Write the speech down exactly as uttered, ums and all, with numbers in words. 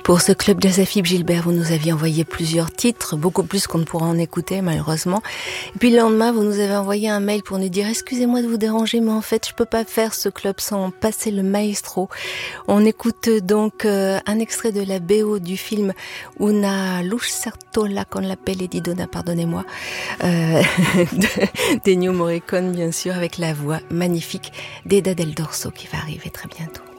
Pour ce club jazz à Philippe Gilbert, vous nous aviez envoyé plusieurs titres, beaucoup plus qu'on ne pourra en écouter malheureusement. Et puis le lendemain, vous nous avez envoyé un mail pour nous dire « Excusez-moi de vous déranger, mais en fait, je peux pas faire ce club sans passer le maestro ». On écoute donc euh, un extrait de la B O du film « Una lucertola con la pelle di donna », pardonnez-moi, euh, d'Ennio Morricone bien sûr, avec la voix magnifique d'Eda Del Dorso qui va arriver très bientôt.